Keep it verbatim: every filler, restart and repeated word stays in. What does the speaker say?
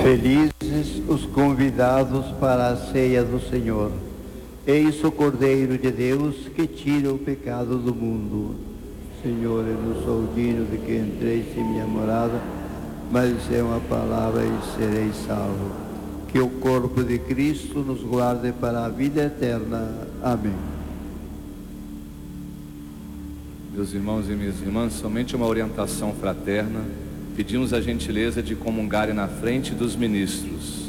Felizes os convidados para a ceia do Senhor. Eis o Cordeiro de Deus que tira o pecado do mundo. Senhor, eu não sou digno de que entreis em minha morada, mas é uma palavra e serei salvo. Que o corpo de Cristo nos guarde para a vida eterna. Amém. Meus irmãos e minhas irmãs, somente uma orientação fraterna. Pedimos a gentileza de comungarem na frente dos ministros.